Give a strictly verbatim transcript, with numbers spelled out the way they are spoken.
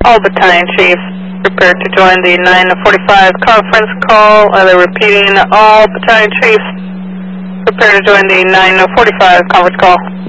All battalion chiefs prepared to join the nine forty-five conference call. Uh, they're repeating, all battalion chiefs prepare to join the nine forty-five conference call.